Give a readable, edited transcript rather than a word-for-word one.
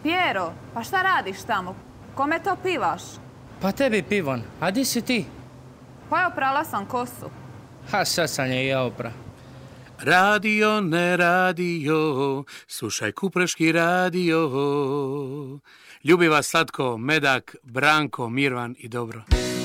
Pjero, pa šta radiš tamo? Kome to pivaš? Pa tebi pivan, a di si ti? Pa oprala sam kosu. Ha, sad sam je i ja opra. Radio, ne radio, slušaj Kupreški radio. Ljubi vas Slatko, Medak, Branko, Mirvan i Dobro.